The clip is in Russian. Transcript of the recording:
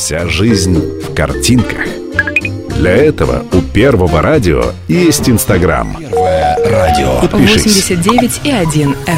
Вся жизнь в картинках. Для этого у Первого радио есть Инстаграм. Первое радио. Подпишись. 89,1